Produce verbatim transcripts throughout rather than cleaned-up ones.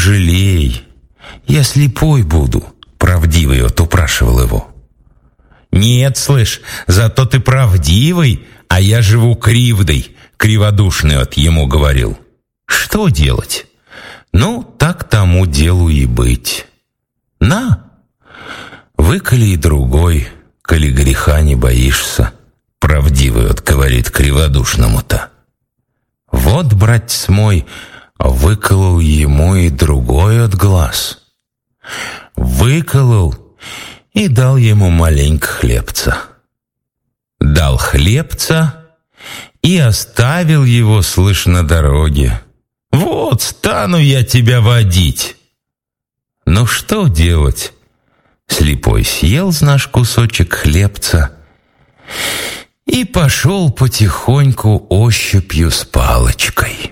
пожалей, я слепой буду», — правдивый вот упрашивал его. «Нет, слышь, зато ты правдивый, а я живу кривдой», — криводушный от ему говорил. «Что делать? Ну, так тому делу и быть. На, выколи и другой, коли греха не боишься», — правдивый от говорит криводушному-то. Вот, братец мой, выколол ему и другой от глаз. Выколол и дал ему маленько хлебца. Дал хлебца и оставил его, слышь, на дороге. «Вот стану я тебя водить». Ну что делать? Слепой съел, знаешь, кусочек хлебца и пошел потихоньку ощупью с палочкой.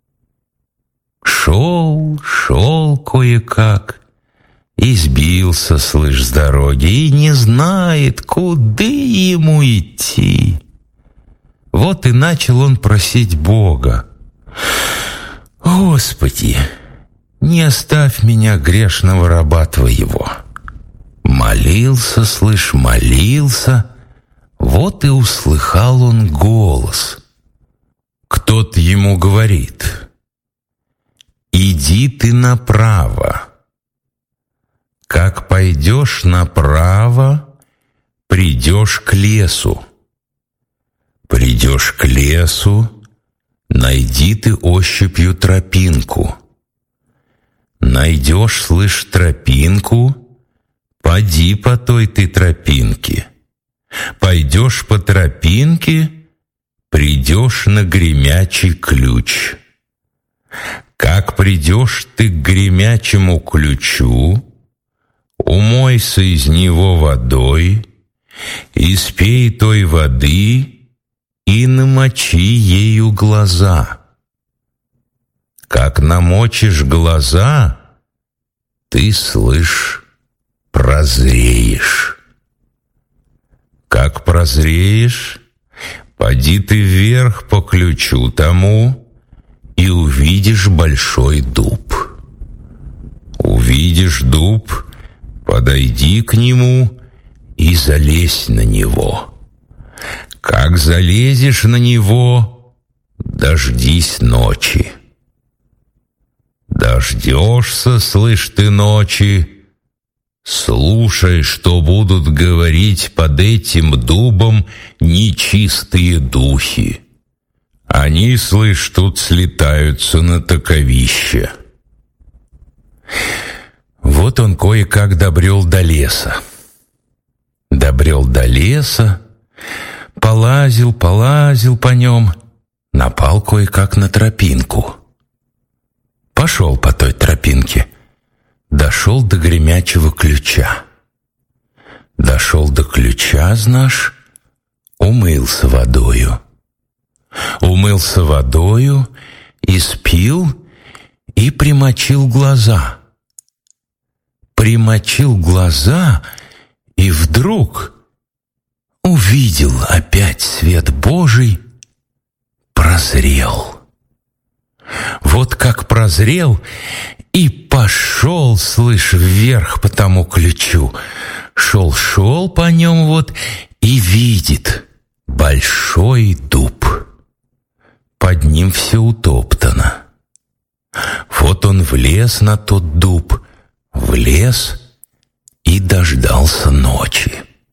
Шел, шел кое-как, и сбился, слышь, с дороги, и не знает, куда ему идти. Вот и начал он просить Бога: «Господи, не оставь меня, грешного раба Твоего». Молился, слышь, молился, вот и услыхал он голос. Кто-то ему говорит: «Иди ты направо. Как пойдешь направо, придешь к лесу. Придешь к лесу, найди ты ощупью тропинку. Найдешь, слышь, тропинку, поди по той ты тропинке. Пойдешь по тропинке, придешь на гремячий ключ. Как придешь ты к гремячему ключу, умойся из него водой, испей той воды и намочи ею глаза. Как намочишь глаза, ты, слышь, прозреешь. Как прозреешь, поди ты вверх по ключу тому и увидишь большой дуб. Увидишь дуб, подойди к нему и залезь на него. Как залезешь на него, дождись ночи. Дождешься, слышь ты, ночи, слушай, что будут говорить под этим дубом нечистые духи. Они, слышь, тут слетаются на таковище». Вот он кое-как добрел до леса. Добрел до леса, полазил, полазил по нем, напал кое-как на тропинку. Пошел по той тропинке, дошел до гремячего ключа. Дошел до ключа, знаешь, умылся водою. Умылся водою, испил и примочил глаза. Примочил глаза и вдруг увидел опять свет Божий, прозрел. Вот как прозрел и пошел, слышь, вверх по тому ключу. Шел-шел по нем вот и видит большой дуб. Под ним все утоптано. Вот он влез на тот дуб, влез и дождался ночи.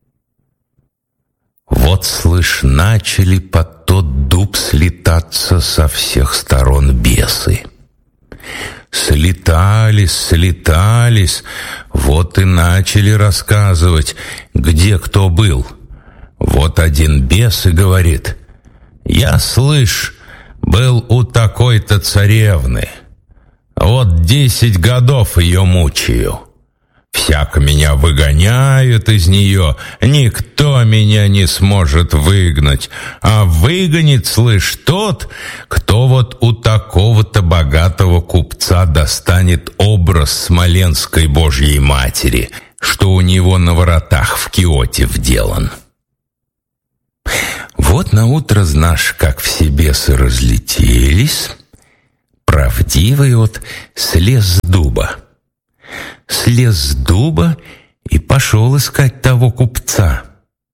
Вот, слышь, начали под тот дуб слетаться со всех сторон бесы. Слетались, слетались, вот и начали рассказывать, где кто был. Вот один бес и говорит: «Я, слышь, был у такой-то царевны. Вот десять годов ее мучаю. Всяко меня выгоняют из нее, никто меня не сможет выгнать. А выгонит, слышь, тот, кто вот у такого-то богатого купца достанет образ Смоленской Божьей Матери, что у него на воротах в киоте вделан». Вот наутро, знаешь, как все бесы разлетелись, правдивый вот слез с дуба. Слез с дуба и пошел искать того купца.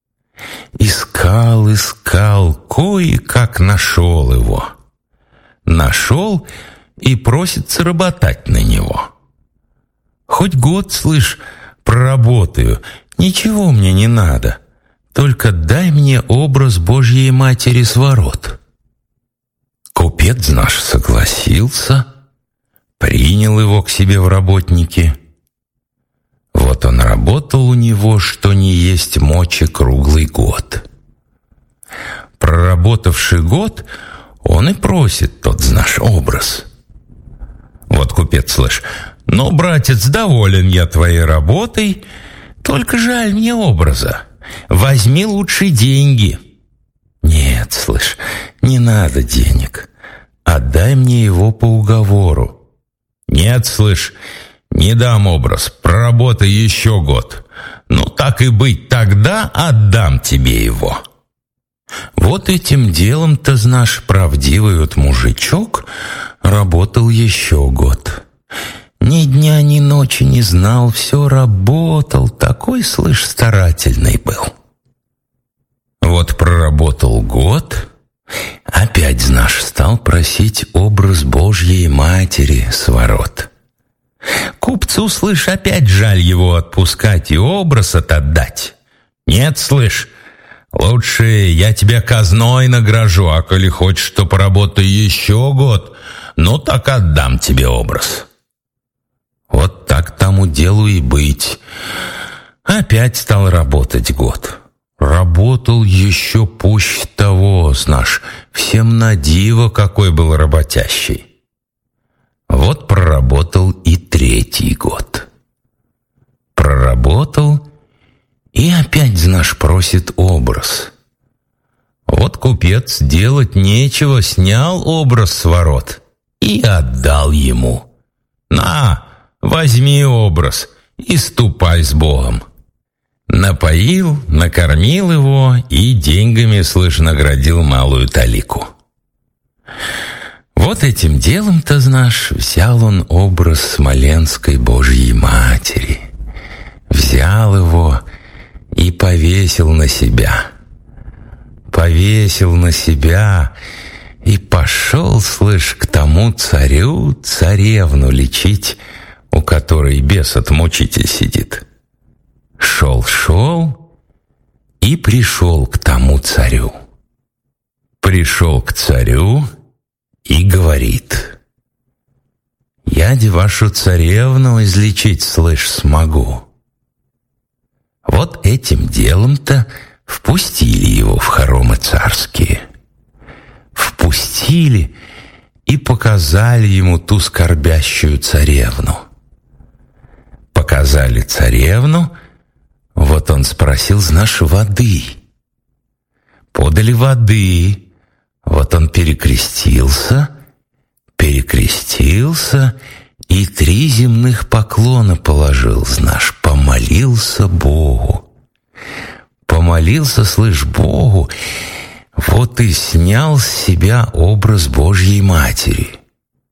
Искал, искал, кое-как нашел его. Нашел и просится работать на него. Хоть год, слышь, проработаю, ничего мне не надо. Только дай мне образ Божьей Матери с ворот. Купец наш согласился, принял его к себе в работники. Вот он работал у него, что не есть мочи, круглый год. Проработавший год, он и просит тот наш образ. Вот купец, слышь, ну, братец, доволен я твоей работой, только жаль мне образа. Возьми лучше деньги. Нет, слышь, не надо денег. Отдай мне его по уговору. Нет, слышь, не дам образ, проработай еще год. Ну, так и быть, тогда отдам тебе его. Вот этим делом-то наш правдивый вот мужичок работал еще год. Ни дня, ни ночи не знал, все работал, такой, слышь, старательный был. Вот проработал год, опять наш стал просить образ Божьей Матери с ворот. Купцу, слышь, опять жаль его отпускать и образ отдать. Нет, слышь, лучше я тебя казной награжу, а коли хочешь, что поработай еще год, ну так отдам тебе образ. Вот так тому делу и быть. Опять стал работать год. Работал еще пуще того, наш, всем на диво какой был работящий. Вот проработал и третий год. Проработал и опять наш просит образ. Вот купец делать нечего, снял образ с ворот и отдал ему. На, возьми образ и ступай с Богом. Напоил, накормил его и деньгами, слышь, наградил малую талику. Вот этим делом-то, знаешь, взял он образ Смоленской Божьей Матери. Взял его и повесил на себя. Повесил на себя и пошел, слышь, к тому царю царевну лечить, у которой бес-отмучитель сидит. Шел-шел и пришел к тому царю. Пришел к царю и говорит: «Я-де вашу царевну излечить, слышь, смогу». Вот этим делом-то впустили его в хоромы царские. Впустили и показали ему ту скорбящую царевну. Показали царевну, вот он спросил, знаешь, воды. Подали воды, вот он перекрестился, перекрестился и три земных поклона положил, знаешь, помолился Богу. Помолился, слышь, Богу, вот и снял с себя образ Божьей Матери.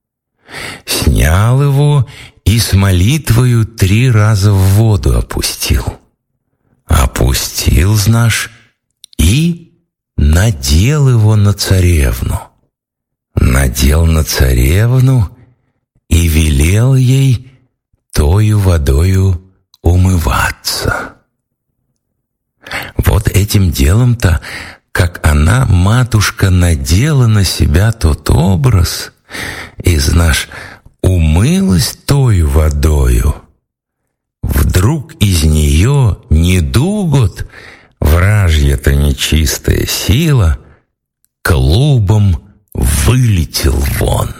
Снял его и с молитвою три раза в воду опустил. Опустил, знаешь, и надел его на царевну. Надел на царевну и велел ей тою водою умываться. Вот этим делом-то, как она, матушка, надела на себя тот образ, и, знаешь, умылась тою водою, вдруг из нее недугот, вражья-то нечистая сила, клубом вылетел вон.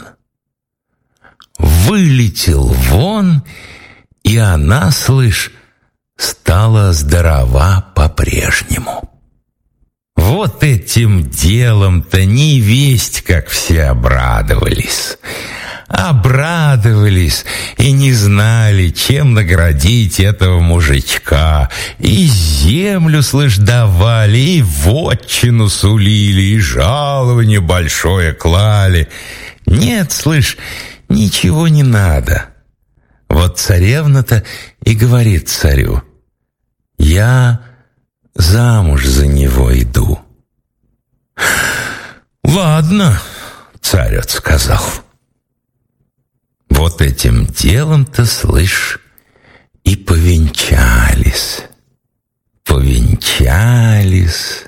Вылетел вон, и она, слышь, стала здорова по-прежнему. Вот этим делом-то не весть, как все обрадовались. Обрадовались и не знали, чем наградить этого мужичка. И землю, слышь, давали, и вотчину сулили, и жалование большое клали. Нет, слышь, ничего не надо. Вот царевна-то и говорит царю: я замуж за него иду. Ладно, царь отсказал. Вот этим делом-то, слышь, и повенчались. Повенчались.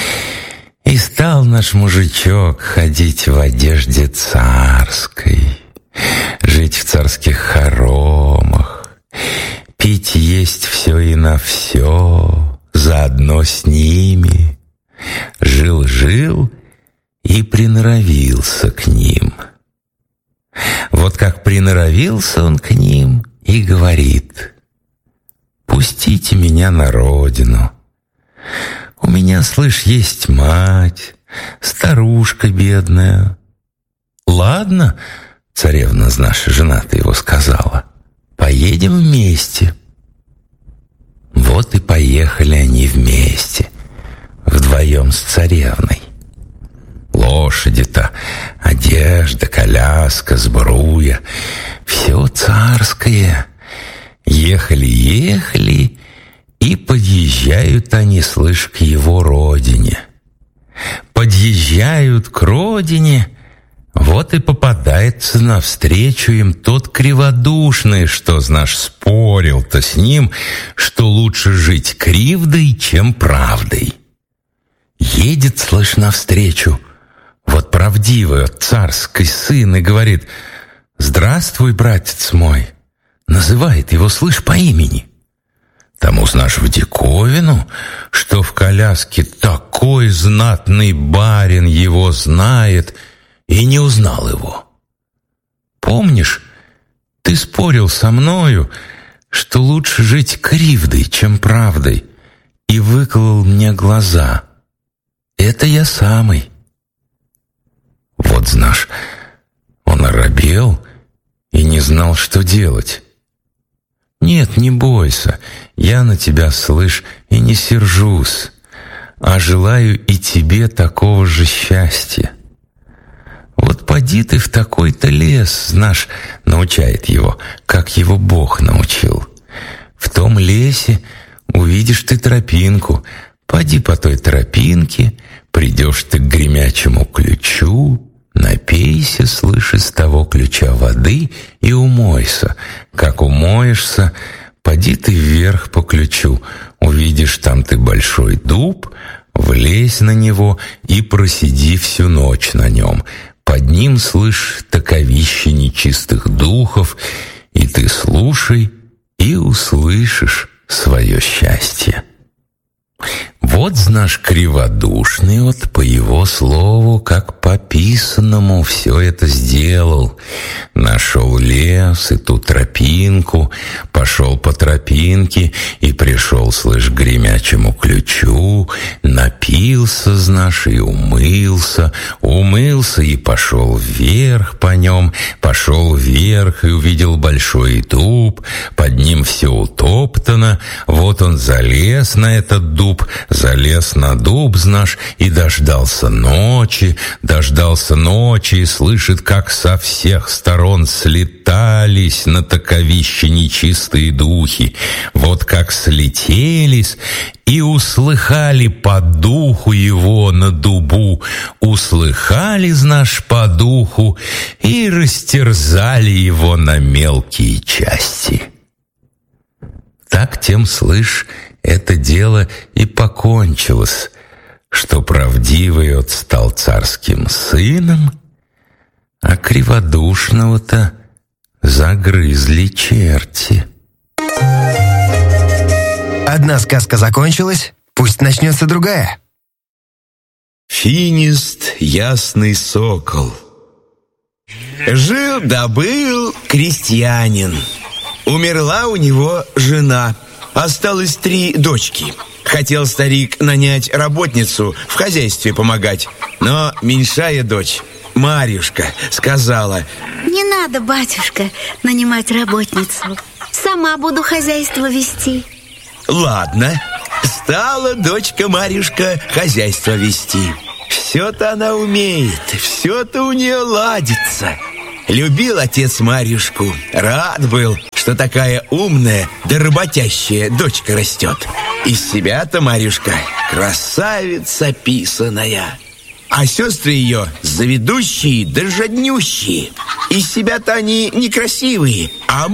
И стал наш мужичок ходить в одежде царской, жить в царских хоромах, пить, есть все и на все, заодно с ними. Жил-жил и приноровился к ним. Вот как приноровился он к ним и говорит: пустите меня на родину. У меня, слышь, есть мать, старушка бедная. Ладно, царевна наша жена-то его сказала, поедем вместе. Вот и поехали они вместе, вдвоем с царевной. Лошади-то, одежда, коляска, сбруя, все царское. Ехали-ехали, и подъезжают они, слышь, к его родине. Подъезжают к родине, вот и попадается навстречу им тот криводушный, что, знаешь, спорил-то с ним, что лучше жить кривдой, чем правдой. Едет, слышь, навстречу вот правдивый царский сын и говорит: здравствуй, братец мой. Называет его, слышь, по имени. Тому, знаешь, в диковину, что в коляске такой знатный барин его знает, и не узнал его. Помнишь, ты спорил со мною, что лучше жить кривдой, чем правдой, и выколол мне глаза. Это я самый. Вот, знаешь, он оробел и не знал, что делать. Нет, не бойся, я на тебя, слышь, и не сержусь, а желаю и тебе такого же счастья. Вот поди ты в такой-то лес, знаешь, научает его, как его Бог научил. В том лесе увидишь ты тропинку, поди по той тропинке, придешь ты к гремячему ключу, напейся, слышь, из того ключа воды и умойся. Как умоешься, поди ты вверх по ключу, увидишь там ты большой дуб, влезь на него и просиди всю ночь на нем. Под ним, слышь, таковище нечистых духов, и ты слушай и услышишь свое счастье. Вот, знаешь, криводушный вот по его слову, как по писанному, все это сделал. Нашел лес и ту тропинку, пошел по тропинке и пришел, слышь, к гремячему ключу, напился, знаешь, и умылся, умылся и пошел вверх по нем, пошел вверх и увидел большой дуб, под ним все утоптано, вот он залез на этот дуб, залез на дуб, знаешь, и дождался ночи, дождался ночи и слышит, как со всех сторон слетались на таковище нечистые духи. Вот как слетелись и услыхали по духу его на дубу, услыхали, знаешь, по духу и растерзали его на мелкие части. Так тем, слышь, это дело и покончилось, что правдивый от стал царским сыном, а криводушного-то загрызли черти. Одна сказка закончилась, пусть начнется другая. Финист ясный сокол. Жил да был крестьянин. Умерла у него жена. Осталось три дочки. Хотел старик нанять работницу в хозяйстве помогать, но меньшая дочь, Марьюшка, сказала: не надо, батюшка, нанимать работницу. Сама буду хозяйство вести. Ладно, стала дочка Марьюшка хозяйство вести. Все-то она умеет, все-то у нее ладится. Любил отец Марьюшку, рад был, что такая умная да работящая дочка растет. Из себя-то Марьюшка красавица писаная. А сестры ее заведущие да жаднющие. Из себя-то они некрасивые, а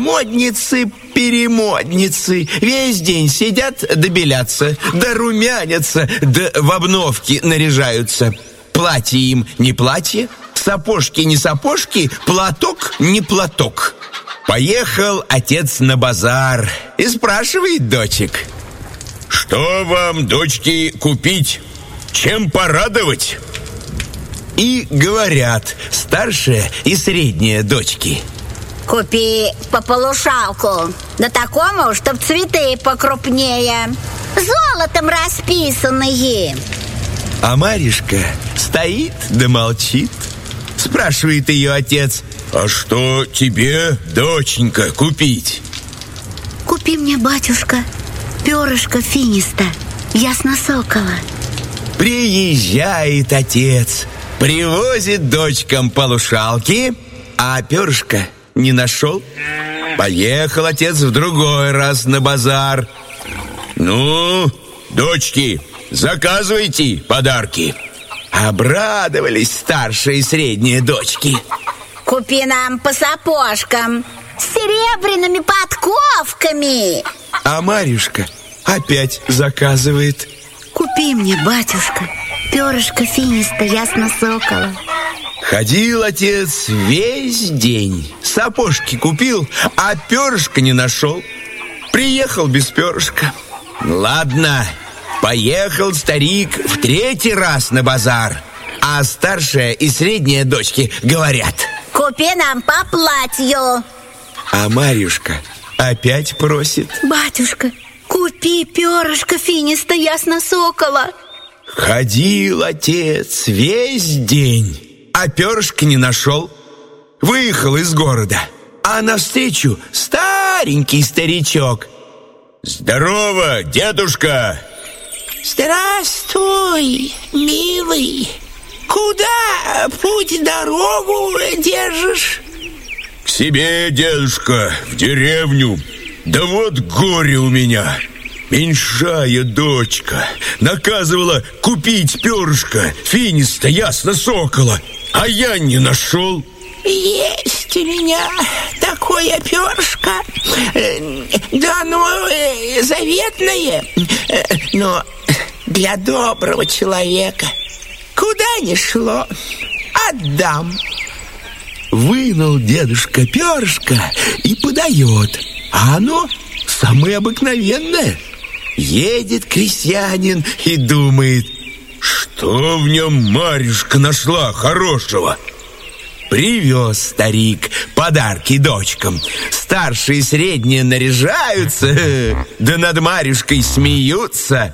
модницы-перемодницы. Весь день сидят да белятся, да румянятся, да в обновки наряжаются. Платье им не платье, сапожки не сапожки, платок не платок. Поехал отец на базар и спрашивает дочек: что вам, дочки, купить? Чем порадовать? И говорят старшая и средняя дочки: купи по полушалку, да такому, чтоб цветы покрупнее, золотом расписанные. А Марьюшка стоит да молчит. Спрашивает ее отец: а что тебе, доченька, купить? Купи мне, батюшка, перышко финиста, ясно-сокола. Приезжает отец, привозит дочкам полушалки, а перышка не нашел. Поехал отец в другой раз на базар. Ну, дочки, заказывайте подарки. Обрадовались старшие и средние дочки. Купи нам по сапожкам с серебряными подковками. А Марьюшка опять заказывает: купи мне, батюшка, перышко финиста, ясно-сокола. Ходил отец весь день, сапожки купил, а перышка не нашел. Приехал без перышка. Ладно, поехал старик в третий раз на базар, а старшая и средняя дочки говорят: купи нам по платью. А Марьюшка опять просит: батюшка, купи перышко финиста, ясно-сокола. Ходил отец весь день, а перышка не нашел. Выехал из города, а навстречу старенький старичок. Здорово, дедушка! Здравствуй, милый. Куда путь дорогу держишь? К себе, дедушка, в деревню. Да вот горе у меня. Меньшая дочка наказывала купить перышко финиста, ясно-сокола, а я не нашел. Есть у меня такое перышко. Да оно заветное, но для доброго человека. Куда ни шло, отдам. Вынул дедушка перышко и подает, а оно самое обыкновенное. Едет крестьянин и думает: что в нем Марьюшка нашла хорошего? Привез старик подарки дочкам. Старшие и средние наряжаются, да над Марьюшкой смеются.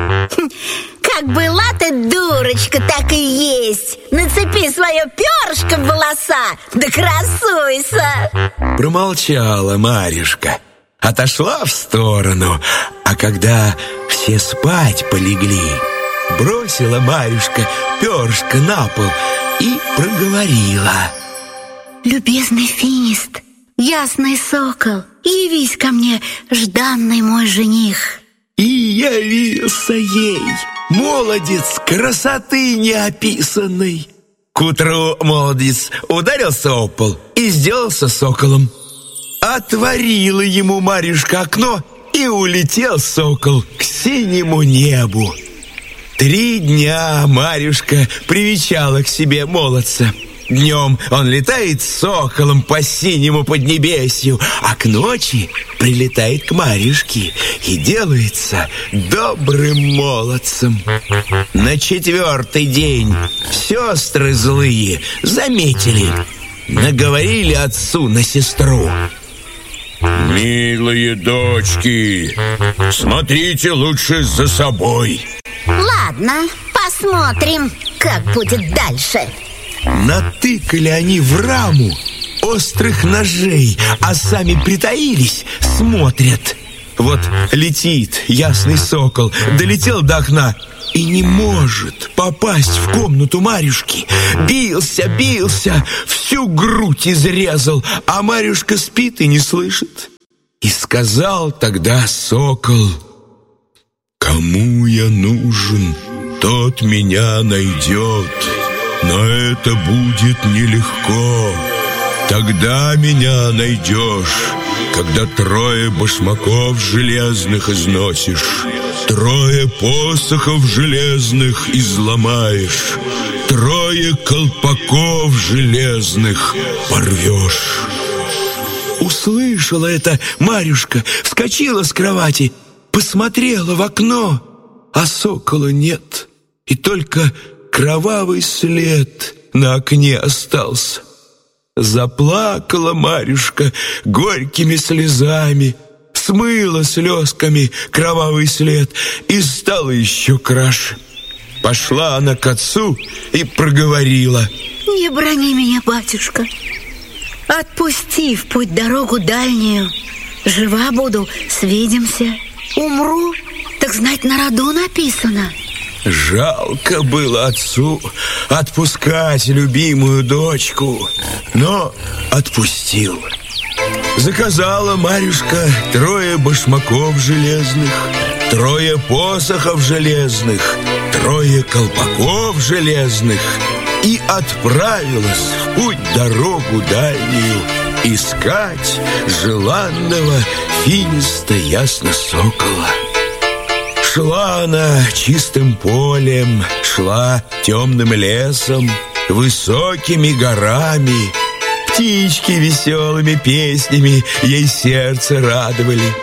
Как была ты дурочка, так и есть. Нацепи свое перышко в волоса, да красуйся. Промолчала Марьюшка, отошла в сторону, а когда все спать полегли, бросила Марьюшка перышко на пол и проговорила: любезный финист, ясный сокол, явись ко мне, жданный мой жених. И явился ей молодец красоты неописанной. К утру молодец ударился о пол и сделался соколом. Отворила ему Марьюшка окно, и улетел сокол к синему небу. Три дня Марьюшка привечала к себе молодца. Днем он летает с соколом по синему поднебесью, а к ночи прилетает к Марьюшке и делается добрым молодцем. На четвертый день сестры злые заметили, наговорили отцу на сестру: милые дочки, смотрите лучше за собой. Ладно, посмотрим, как будет дальше. Натыкали они в раму острых ножей, а сами притаились, смотрят. Вот летит ясный сокол, долетел до окна и не может попасть в комнату Марьюшки. Бился, бился, всю грудь изрезал, а Марьюшка спит и не слышит. И сказал тогда сокол: «Кому я нужен, тот меня найдет, но это будет нелегко. Тогда меня найдешь, когда трое башмаков железных износишь, трое посохов железных изломаешь, трое колпаков железных порвешь». Услышала это Марьюшка, вскочила с кровати, посмотрела в окно, а сокола нет, и только кровавый след на окне остался. Заплакала Марьюшка горькими слезами, смыла слезками кровавый след и стала еще краше. Пошла она к отцу и проговорила: «Не брони меня, батюшка. Отпусти в путь дорогу дальнюю. Жива буду, свидимся. Умру, так знать, на роду написано». Жалко было отцу отпускать любимую дочку, но отпустил. Заказала Марьюшка трое башмаков железных, трое посохов железных, трое колпаков железных и отправилась в путь дорогу дальнюю искать желанного финиста ясно-сокола. Шла она чистым полем, шла темным лесом, высокими горами. Птички веселыми песнями ей сердце радовали.